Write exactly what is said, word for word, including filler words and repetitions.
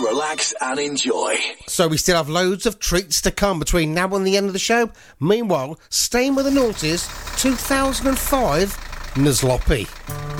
relax and enjoy. So we still have loads of treats to come between now and the end of the show. Meanwhile, staying with the noughties, two thousand five, Nuzlocke.